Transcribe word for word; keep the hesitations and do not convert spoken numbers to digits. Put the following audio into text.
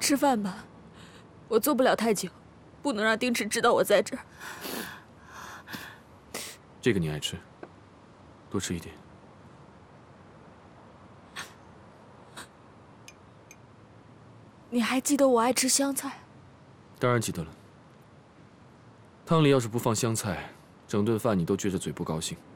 吃饭吧，我做不了太久，不能让丁池知道我在这儿。 这个你爱吃，多吃一点。 你还记得我爱吃香菜？ 当然记得了。汤里要是不放香菜，整顿饭你都撅着嘴不高兴。